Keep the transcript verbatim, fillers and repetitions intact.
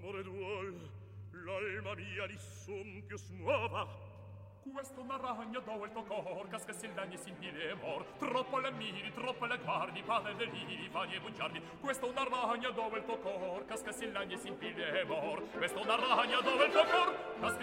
d'amore duol, l'alma mia di son più smuova. Questo una ragna do il tuo cor, casca si lagni si impile mor. Troppo la miri, troppo la guardi, padre deliri, fagli e bugiardi. Questo una ragna do il tuo cor, casca si lagni si impile mor. Questo una ragna do il tuo cor, casca